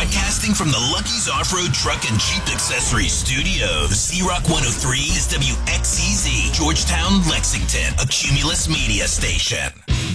Broadcasting from the Lucky's Off-Road Truck and Jeep Accessories Studios. Z-Rock 103 is WXCZ, Georgetown, Lexington, a Cumulus media station.